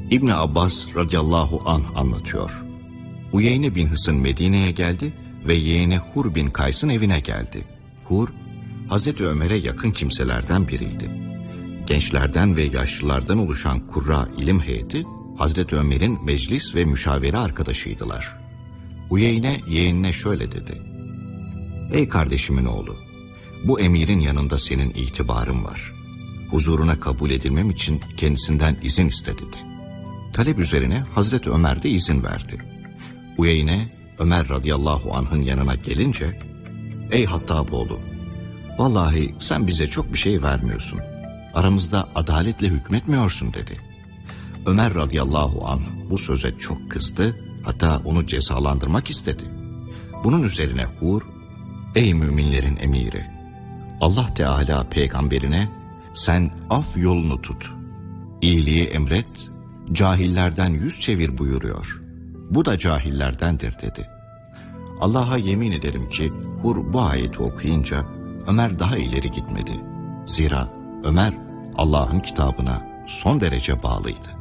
İbn Abbas radıyallahu anh anlatıyor. Uyeyne bin Hısn Medine'ye geldi ve yeğeni Hur bin Kays'ın evine geldi. Hur, Hazreti Ömer'e yakın kimselerden biriydi. Gençlerden ve yaşlılardan oluşan kurra ilim heyeti, Hazreti Ömer'in meclis ve müşavere arkadaşıydılar. Uyeyne yeğenine şöyle dedi: "Ey kardeşimin oğlu, bu emirin yanında senin itibarın var. Huzuruna kabul edilmem için kendisinden izin iste" dedi. Talep üzerine Hazreti Ömer de izin verdi. Uyeyne, Ömer radıyallahu anh'ın yanına gelince, "Ey Hattaboğlu, vallahi sen bize çok bir şey vermiyorsun. Aramızda adaletle hükmetmiyorsun" dedi. Ömer radıyallahu anh bu söze çok kızdı, hatta onu cezalandırmak istedi. Bunun üzerine Hur, "Ey müminlerin emiri, Allah Teala peygamberine sen af yolunu tut, iyiliği emret, cahillerden yüz çevir buyuruyor. Bu da cahillerdendir" dedi. Allah'a yemin ederim ki Hur bu ayeti okuyunca Ömer daha ileri gitmedi. Zira Ömer Allah'ın kitabına son derece bağlıydı.